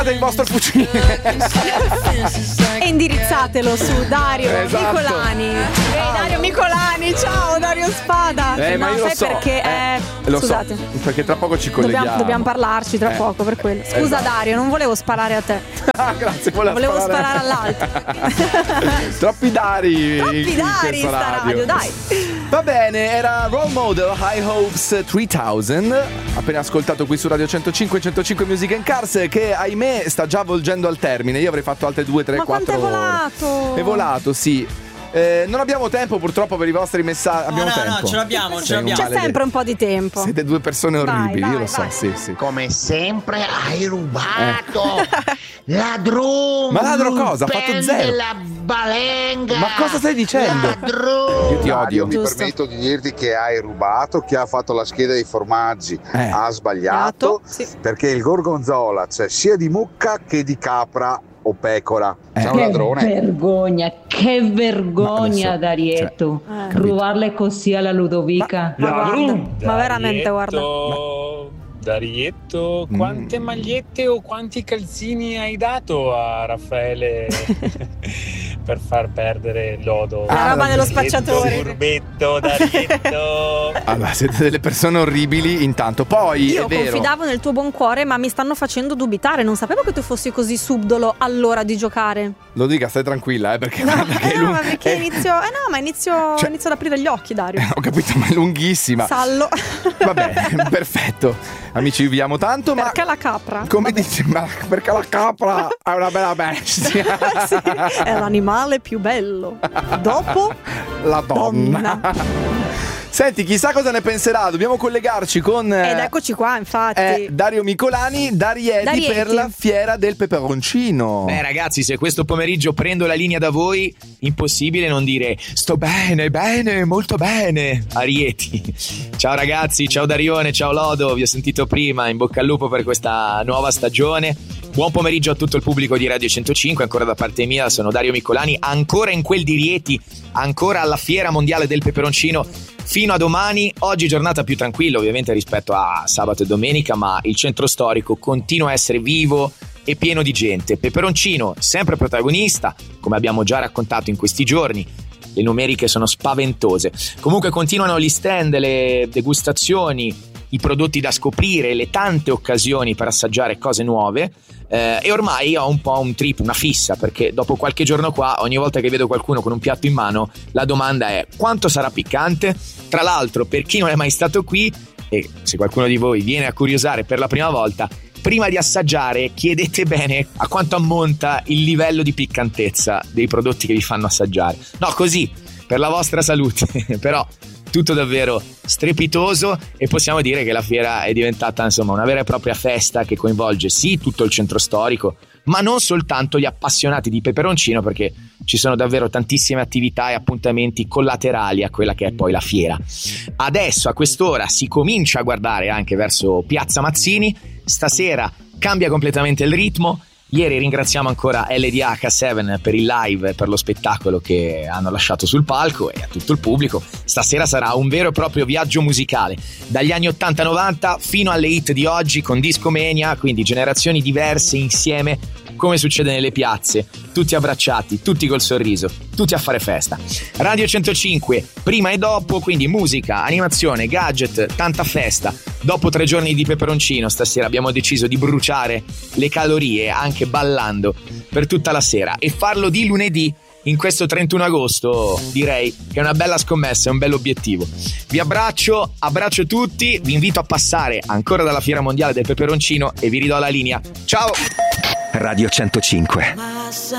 il vostro fucile e indirizzatelo su Dario Micolani. Dario Micolani, ciao Dario Spada. Ma io lo so perché lo scusate, so, perché tra poco ci colleghiamo. dobbiamo parlarci tra poco per quello. Scusa Dario, non volevo sparare a te. Grazie, volevo sparare all'altro. Troppi Dari in sta radio, dai. Va bene, era Role Model High Hopes 3000, appena ascoltato qui su Radio 105 Music and Cars, che ahimè sta già volgendo al termine. Io avrei fatto altre 2, 3, 4 ore. È volato, sì. Non abbiamo tempo purtroppo per i vostri messaggi. Abbiamo tempo. No, ce l'abbiamo. C'è sempre un po' di tempo. Siete due persone orribili, io lo so, sì. Come sempre hai rubato. Ladrone. Ma ladro cosa? Ha fatto zero. La balenga. Ma cosa stai dicendo? Ladrone. Io ti odio. Mi permetto di dirti che hai rubato. Chi ha fatto la scheda dei formaggi ha sbagliato, sì. Perché il gorgonzola c'è sia di mucca che di capra o pecora. Sei un ladrone. Che vergogna Darietto, rubarle così alla Ludovica. Ma veramente, guarda. Darietto, quante magliette o quanti calzini hai dato a Raffaele per far perdere il lodo? La roba dello spacciatore. Furbetto, Darietto. Allora, siete delle persone orribili intanto. Poi io è vero, confidavo nel tuo buon cuore, ma mi stanno facendo dubitare. Non sapevo che tu fossi così subdolo all'ora di giocare. lo dica, stai tranquilla, perché no, guarda che ma perché inizio ad aprire gli occhi, Dario. Ho capito, ma è lunghissima. Sallo. Vabbè, perfetto. Amici, vi amo tanto, ma perché la capra? Come dici, ma perché la capra è una bella bestia. Sì, è l'animale più bello dopo la donna. Senti, chissà cosa ne penserà. Dobbiamo collegarci con ed eccoci qua, infatti, Dario Micolani, Darieti per la fiera del peperoncino. Beh ragazzi, se questo pomeriggio prendo la linea da voi, impossibile non dire sto bene, molto bene a Rieti. Ciao ragazzi, ciao Darione, ciao Lodo, vi ho sentito prima, in bocca al lupo per questa nuova stagione. Buon pomeriggio a tutto il pubblico di Radio 105, ancora da parte mia, sono Dario Micolani, ancora in quel di Rieti, ancora alla fiera mondiale del peperoncino fino a domani. Oggi giornata più tranquilla ovviamente rispetto a sabato e domenica, ma il centro storico continua a essere vivo e pieno di gente. Peperoncino sempre protagonista, come abbiamo già raccontato in questi giorni. Le numeriche sono spaventose. Comunque continuano gli stand, le degustazioni, i prodotti da scoprire, le tante occasioni per assaggiare cose nuove, e ormai ho un po' un trip, una fissa, perché dopo qualche giorno qua, ogni volta che vedo qualcuno con un piatto in mano, la domanda è: quanto sarà piccante? Tra l'altro, per chi non è mai stato qui, e se qualcuno di voi viene a curiosare per la prima volta, prima di assaggiare chiedete bene a quanto ammonta il livello di piccantezza dei prodotti che vi fanno assaggiare. No, così, per la vostra salute, però tutto davvero strepitoso, e possiamo dire che la fiera è diventata insomma una vera e propria festa che coinvolge sì tutto il centro storico, ma non soltanto gli appassionati di peperoncino, perché ci sono davvero tantissime attività e appuntamenti collaterali a quella che è poi la fiera. Adesso a quest'ora si comincia a guardare anche verso Piazza Mazzini, stasera cambia completamente il ritmo. Ieri ringraziamo ancora LDH7 per il live, per lo spettacolo che hanno lasciato sul palco, e a tutto il pubblico. Stasera sarà un vero e proprio viaggio musicale, dagli anni 80-90 fino alle hit di oggi, con Discomania, quindi generazioni diverse insieme, come succede nelle piazze, tutti abbracciati, tutti col sorriso, tutti a fare festa. Radio 105, prima e dopo, quindi musica, animazione, gadget, tanta festa. Dopo 3 giorni di peperoncino, stasera abbiamo deciso di bruciare le calorie anche ballando per tutta la sera, e farlo di lunedì in questo 31 agosto direi che è una bella scommessa, è un bello obiettivo. Vi abbraccio tutti, vi invito a passare ancora dalla Fiera Mondiale del Peperoncino e vi ridò la linea. Ciao! Radio 105.